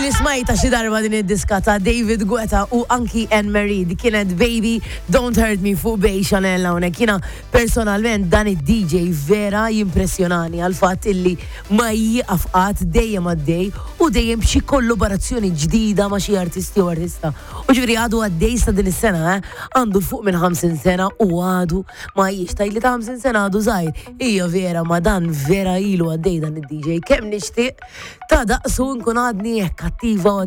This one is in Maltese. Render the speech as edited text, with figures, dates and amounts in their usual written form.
Jini smajta xi darba din id-diska ta' David Guetta u anki Anne Marie di kienet Baby Don't Hurt Me fuq Bej Chanel hawnhekk. Kiena personalment dan id-DJ vera jimpressjonani għal fatt illi ma jieqaf qatt dejjem għaddej u dejjem b'xi kollaborazzjoni ġdida ma' xi artisti u artista. U ġifieri għadu għaddej sa din is-sena għandu fuq minn 50 sena u għadu ma jixtaj li ta' 50 sena għadu żgħir. Hija vera ma dan vera ilu għaddej dan id-DJ kemm nixtieq ta' daqsu nkun għadni hekk kattiva